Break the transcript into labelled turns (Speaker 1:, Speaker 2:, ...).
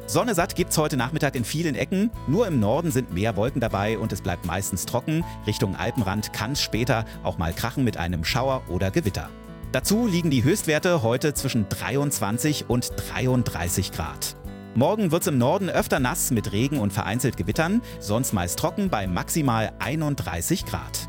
Speaker 1: Sonne satt gibt's heute Nachmittag in vielen Ecken. Nur im Norden sind mehr Wolken dabei und es bleibt meistens trocken. Richtung Alpenrand kann es später auch mal krachen mit einem Schauer oder Gewitter. Dazu liegen die Höchstwerte heute zwischen 23 und 33 Grad. Morgen wird's im Norden öfter nass mit Regen und vereinzelt Gewittern, sonst meist trocken bei maximal 31 Grad.